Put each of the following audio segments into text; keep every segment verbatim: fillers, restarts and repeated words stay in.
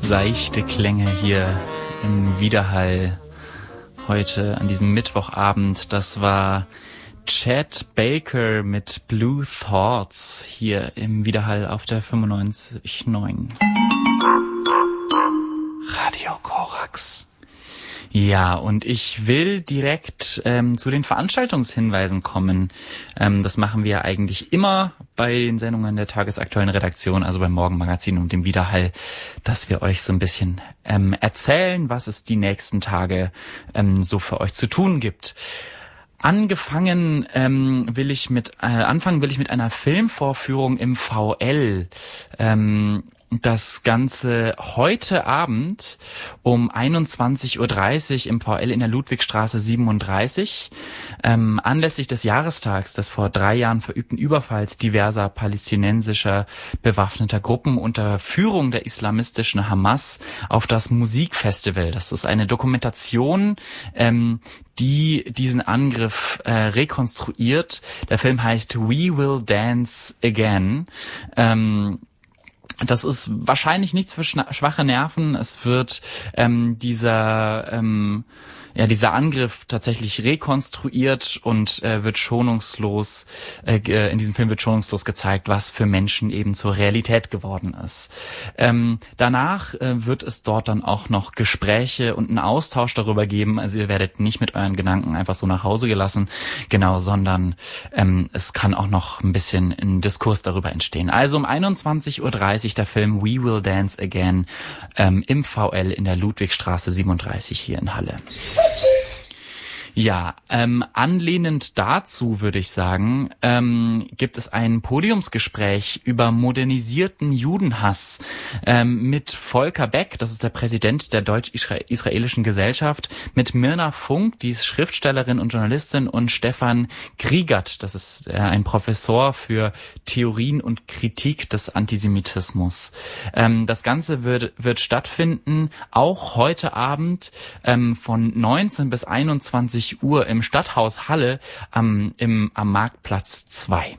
seichte Klänge hier im Widerhall heute an diesem Mittwochabend. Das war Chet Baker mit Blue Thoughts hier im Widerhall auf der fünfundneunzig Komma neun. Radio Korax. Ja, und ich will direkt ähm, zu den Veranstaltungshinweisen kommen. Ähm, das machen wir eigentlich immer bei den Sendungen der tagesaktuellen Redaktion, also beim Morgenmagazin und dem Widerhall, dass wir euch so ein bisschen ähm, erzählen, was es die nächsten Tage ähm, so für euch zu tun gibt. Angefangen ähm, will ich mit äh, anfangen will ich mit einer Filmvorführung im V L. Ähm, Das Ganze heute Abend um einundzwanzig Uhr dreißig im V L in der Ludwigstraße siebenunddreißig. Ähm, anlässlich des Jahrestags des vor drei Jahren verübten Überfalls diverser palästinensischer bewaffneter Gruppen unter Führung der islamistischen Hamas auf das Musikfestival. Das ist eine Dokumentation, ähm, die diesen Angriff äh, rekonstruiert. Der Film heißt We Will Dance Again. Ähm, Das ist wahrscheinlich nichts für schwache Nerven. Es wird ähm, dieser ähm, ja dieser Angriff tatsächlich rekonstruiert und äh, wird schonungslos äh, in diesem Film wird schonungslos gezeigt, was für Menschen eben zur Realität geworden ist. Ähm, danach äh, wird es dort dann auch noch Gespräche und einen Austausch darüber geben. Also ihr werdet nicht mit euren Gedanken einfach so nach Hause gelassen, genau, sondern ähm, es kann auch noch ein bisschen ein Diskurs darüber entstehen. Also um einundzwanzig Uhr dreißig der Film We Will Dance Again ähm, im V L in der Ludwigstraße siebenunddreißig hier in Halle. Ja, ähm, anlehnend dazu würde ich sagen, ähm, gibt es ein Podiumsgespräch über modernisierten Judenhass ähm, mit Volker Beck, das ist der Präsident der Deutsch-Israelischen Gesellschaft, mit Mirna Funk, die ist Schriftstellerin und Journalistin, und Stefan Griegert, das ist äh, ein Professor für Theorien und Kritik des Antisemitismus. Ähm, das Ganze wird, wird stattfinden, auch heute Abend ähm, von neunzehn bis einundzwanzig Uhr im Stadthaus Halle am, im, am Marktplatz zwei.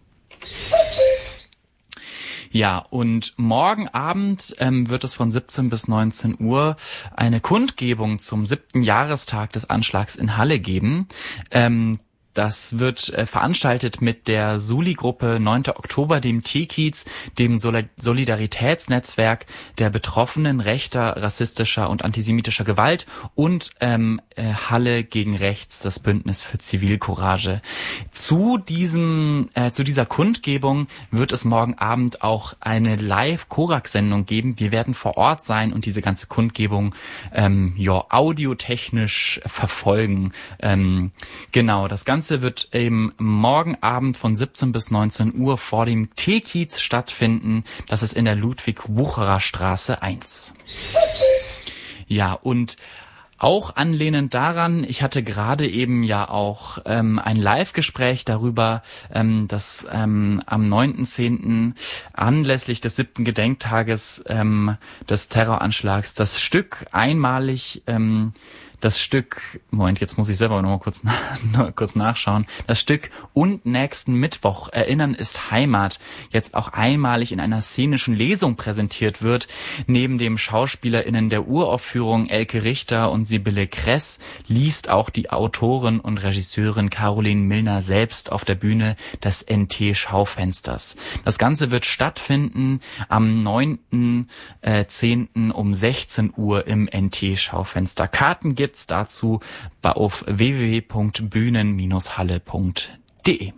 Ja, und morgen Abend ähm, wird es von siebzehn bis neunzehn Uhr eine Kundgebung zum siebten Jahrestag des Anschlags in Halle geben. Ähm, Das wird äh, veranstaltet mit der Suli-Gruppe neunter Oktober, dem T-Kiez, dem Sol- Solidaritätsnetzwerk der Betroffenen rechter, rassistischer und antisemitischer Gewalt und ähm, äh, Halle gegen Rechts, das Bündnis für Zivilcourage. Zu diesem, äh, zu dieser Kundgebung wird es morgen Abend auch eine Live-Korax-Sendung geben. Wir werden vor Ort sein und diese ganze Kundgebung ähm, ja audiotechnisch verfolgen. Ähm, genau, das Ganze wird eben morgen Abend von siebzehn bis neunzehn Uhr vor dem T-Kiez stattfinden. Das ist in der Ludwig-Wucherer Straße eins. Ja, und auch anlehnend daran, ich hatte gerade eben ja auch ähm, ein Live-Gespräch darüber, ähm, dass ähm, am neunten zehnten anlässlich des siebten Gedenktages ähm, des Terroranschlags das Stück einmalig ähm, Das Stück, Moment, jetzt muss ich selber noch mal kurz, noch kurz nachschauen. Das Stück Und nächsten Mittwoch, Erinnern ist Heimat, jetzt auch einmalig in einer szenischen Lesung präsentiert wird. Neben dem SchauspielerInnen der Uraufführung Elke Richter und Sibylle Kress liest auch die Autorin und Regisseurin Caroline Milner selbst auf der Bühne des N T-Schaufensters. Das Ganze wird stattfinden am neunten zehnten um sechzehn Uhr im N T-Schaufenster. Karten gibt Gibt's dazu auf w w w punkt bühnen Bindestrich halle punkt de.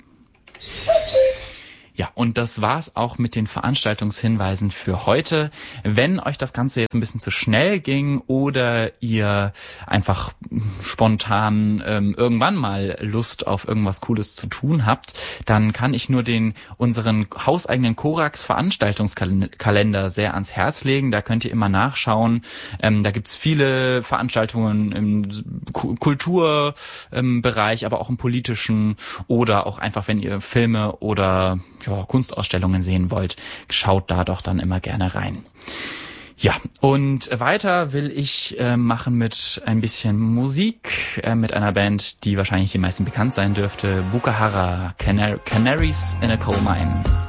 Ja, und das war's auch mit den Veranstaltungshinweisen für heute. Wenn euch das Ganze jetzt ein bisschen zu schnell ging oder ihr einfach spontan ähm, irgendwann mal Lust auf irgendwas Cooles zu tun habt, dann kann ich nur den unseren hauseigenen Korax Veranstaltungskalender sehr ans Herz legen. Da könnt ihr immer nachschauen. Ähm, da gibt's viele Veranstaltungen im Kulturbereich, ähm, aber auch im politischen oder auch einfach, wenn ihr Filme oder ja, Kunstausstellungen sehen wollt, schaut da doch dann immer gerne rein. Ja, und weiter will ich äh, machen mit ein bisschen Musik, äh, mit einer Band, die wahrscheinlich die meisten bekannt sein dürfte, Bukahara, Canar- Canaries in a Coal Mine.